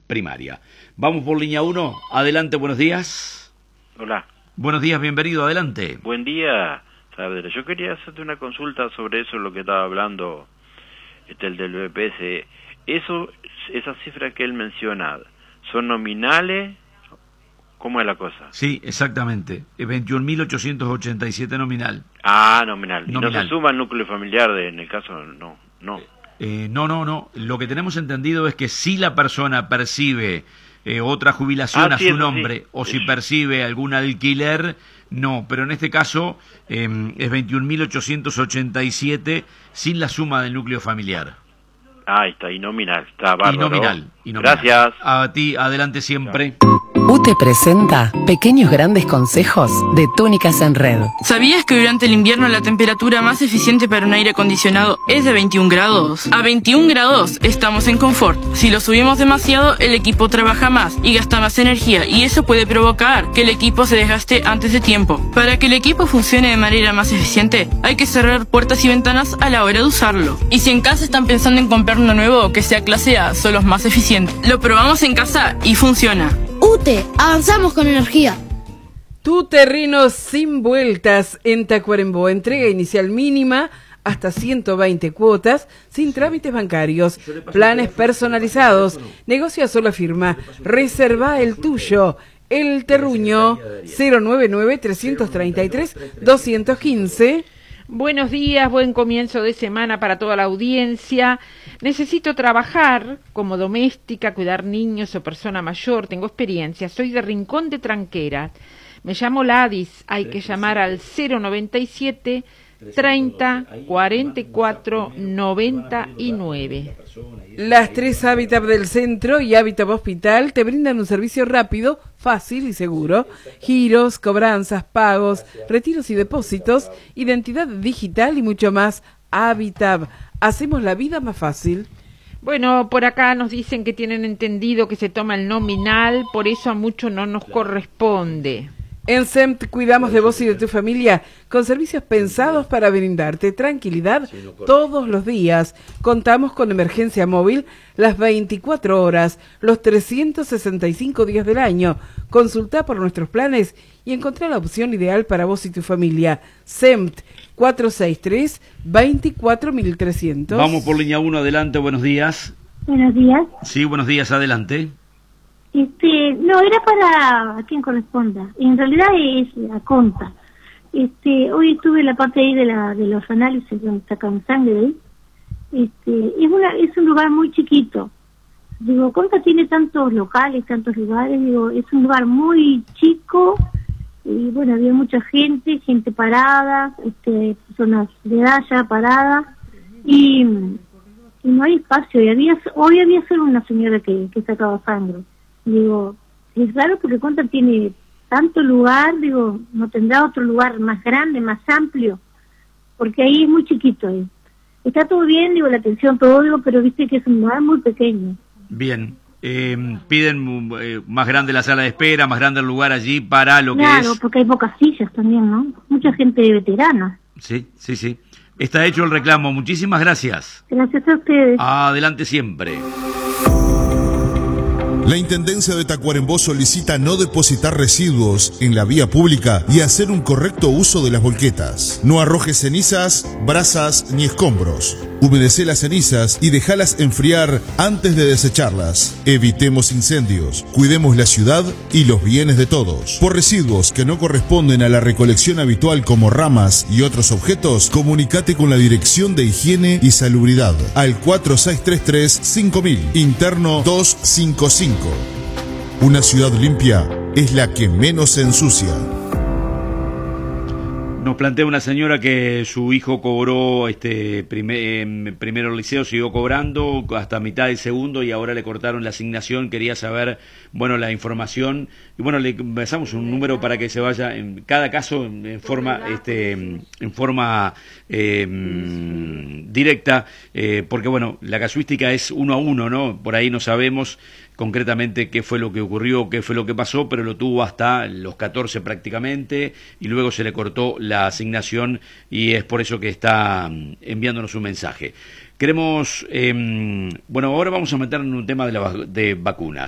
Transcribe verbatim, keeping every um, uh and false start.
primaria. Vamos por línea uno. Adelante, buenos días. Hola. Buenos días, bienvenido, adelante. Buen día, Saavedra. Yo quería hacerte una consulta sobre eso, lo que estaba hablando este, el del B P S. Eso, esas cifras que él menciona, ¿son nominales? ¿Cómo es la cosa? Sí, exactamente. veintiún mil ochocientos ochenta y siete nominal. Ah, nominal. ¿Y nominal. no se suma el núcleo familiar de, en el caso? No, no. Eh, no, no, no. Lo que tenemos entendido es que si la persona percibe eh, otra jubilación ah, a sí, su nombre sí. o si Eso. percibe algún alquiler, no. Pero en este caso eh, es veintiún mil ochocientos ochenta y siete sin la suma del núcleo familiar. Ah, está, y nominal. Está bárbaro. Y nominal, y nominal. Gracias. A ti, adelante siempre. U T E presenta Pequeños Grandes Consejos de Túnicas en Red. ¿Sabías que durante el invierno la temperatura más eficiente para un aire acondicionado es de veintiún grados? A veintiún grados estamos en confort. Si lo subimos demasiado, el equipo trabaja más y gasta más energía, y eso puede provocar que el equipo se desgaste antes de tiempo. Para que el equipo funcione de manera más eficiente, hay que cerrar puertas y ventanas a la hora de usarlo. Y si en casa están pensando en comprar uno nuevo que sea clase A, son los más eficientes. Lo probamos en casa y funciona. U T E, avanzamos con energía. Tu terreno sin vueltas en Tacuarembó. Entrega inicial mínima hasta ciento veinte cuotas, sin trámites bancarios, planes personalizados, negocia sola firma, reserva el tuyo. El Terruño, cero nueve nueve, tres tres tres, dos uno cinco. Buenos días, buen comienzo de semana para toda la audiencia. Necesito trabajar como doméstica, cuidar niños o persona mayor. Tengo experiencia. Soy de Rincón de Tranquera. Me llamo Ladis. Hay que llamar al cero noventa y siete, treinta, cuarenta y cuatro, noventa y nueve. Las tres Hábitat del Centro y Hábitat Hospital te brindan un servicio rápido, fácil y seguro. Giros, cobranzas, pagos, retiros y depósitos, identidad digital y mucho más. Hábitat, hacemos la vida más fácil. Bueno, por acá nos dicen que tienen entendido que se toma el nominal, por eso a mucho no nos corresponde. En S E M T cuidamos de vos y de tu familia con servicios pensados para brindarte tranquilidad todos los días. Contamos con emergencia móvil las veinticuatro horas, los trescientos sesenta y cinco días del año. Consulta por nuestros planes y encontrá la opción ideal para vos y tu familia. S E M T cuatro seis tres, veinticuatro mil trescientos. Vamos por línea uno, adelante, buenos días. Buenos días. Sí, buenos días, adelante. Este, no, era para a quien corresponda. En realidad es la conta. Este, hoy estuve en la parte ahí de la de los análisis donde sacan sangre. Este, es una es un lugar muy chiquito. Digo, Conta tiene tantos locales, tantos lugares. Digo, es un lugar muy chico y bueno, había mucha gente, gente parada, este, personas de edad ya paradas y, y no hay espacio. Y había hoy había solo una señora que que sacaba sangre. Digo, es raro porque Conta tiene tanto lugar, digo, no tendrá otro lugar más grande, más amplio, porque ahí es muy chiquito ahí. Está todo bien, digo, la atención, todo, digo, pero viste que es un lugar muy pequeño. Bien, eh, piden eh, más grande la sala de espera, más grande el lugar allí para lo claro, que es... Claro, porque hay pocas sillas también, ¿no? Mucha gente veterana. Sí, sí, sí. Está hecho el reclamo, muchísimas gracias. Gracias a ustedes. Adelante siempre. La Intendencia de Tacuarembó solicita no depositar residuos en la vía pública y hacer un correcto uso de las volquetas. No arrojes cenizas, brasas ni escombros. Humedecé las cenizas y dejalas enfriar antes de desecharlas. Evitemos incendios, cuidemos la ciudad y los bienes de todos. Por residuos que no corresponden a la recolección habitual como ramas y otros objetos, comunicate con la Dirección de Higiene y Salubridad al cuatro seis tres tres, cinco mil, interno doscientos cincuenta y cinco. Una ciudad limpia es la que menos se ensucia. Nos plantea una señora que su hijo cobró este primer, primero el liceo, siguió cobrando hasta mitad del segundo y ahora le cortaron la asignación. Quería saber, bueno, la información y bueno, le empezamos un número para que se vaya en cada caso en forma, este, en forma eh, directa, eh, porque bueno, la casuística es uno a uno, ¿no? Por ahí no sabemos concretamente qué fue lo que ocurrió, qué fue lo que pasó, pero lo tuvo hasta los catorce prácticamente y luego se le cortó la asignación y es por eso que está enviándonos un mensaje. Queremos, eh, bueno, ahora vamos a meter en un tema de, la, de vacunas.